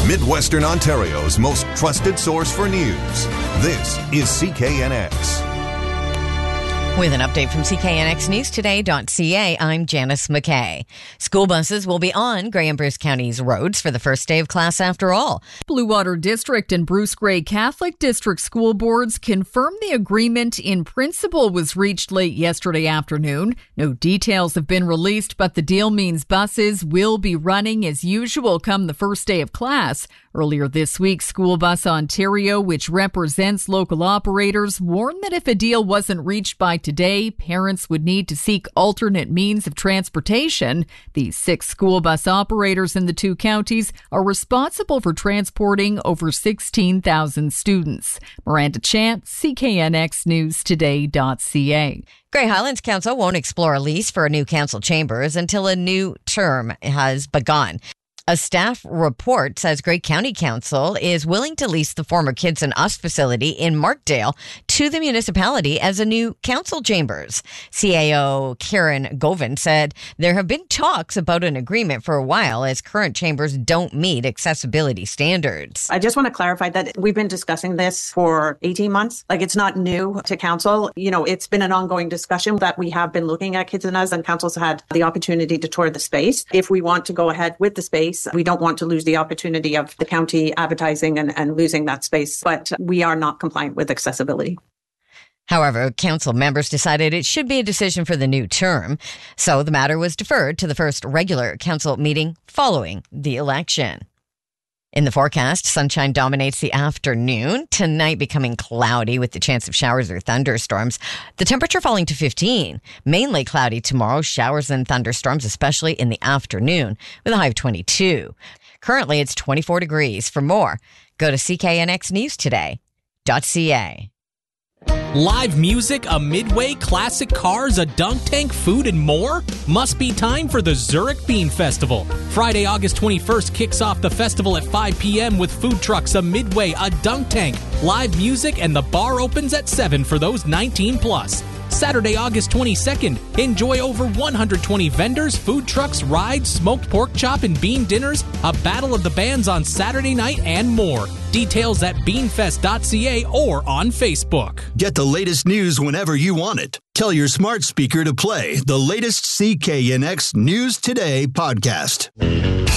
Midwestern Ontario's most trusted source for news. This is CKNX. With an update from CKNXNewsToday.ca, I'm Janice McKay. School buses will be on Grey and Bruce County's roads for the first day of class after all. Blue Water District and Bruce Grey Catholic District school boards confirmed the agreement in principle was reached late yesterday afternoon. No details have been released, but the deal means buses will be running as usual come the first day of class. Earlier this week, School Bus Ontario, which represents local operators, warned that if a deal wasn't reached by today, parents would need to seek alternate means of transportation. These 6 school bus operators in the 2 counties are responsible for transporting over 16,000 students. Miranda Chant, CKNX News Today.ca. Grey Highlands Council won't explore a lease for a new council chambers until a new term has begun. A staff report says Grey County Council is willing to lease the former Kids and Us facility in Markdale to the municipality as a new council chambers. CAO Karen Govan said there have been talks about an agreement for a while as current chambers don't meet accessibility standards. I just want to clarify that we've been discussing this for 18 months. Like, it's not new to council. You know, it's been an ongoing discussion that we have been looking at Kids and Us, and council's had the opportunity to tour the space. If we want to go ahead with the space, we don't want to lose the opportunity of the county advertising and losing that space, but we are not compliant with accessibility. However, council members decided it should be a decision for the new term, so the matter was deferred to the first regular council meeting following the election. In the forecast, sunshine dominates the afternoon, tonight becoming cloudy with the chance of showers or thunderstorms. The temperature falling to 15. Mainly cloudy tomorrow, showers and thunderstorms, especially in the afternoon, with a high of 22. Currently, it's 24 degrees. For more, go to CKNXNewsToday.ca. Live music, a Midway, classic cars, a dunk tank, food, and more? Must be time for the Zurich Bean Festival. Friday, August 21st kicks off the festival at 5 p.m. with food trucks, a Midway, a dunk tank, live music, and the bar opens at 7 for those 19 plus. Saturday, August 22nd, enjoy over 120 vendors, food trucks, rides, smoked pork chop and bean dinners, a battle of the bands on Saturday night, and more. Details at beanfest.ca or on Facebook. Get the latest news whenever you want it. Tell your smart speaker to play the latest CKNX News Today podcast.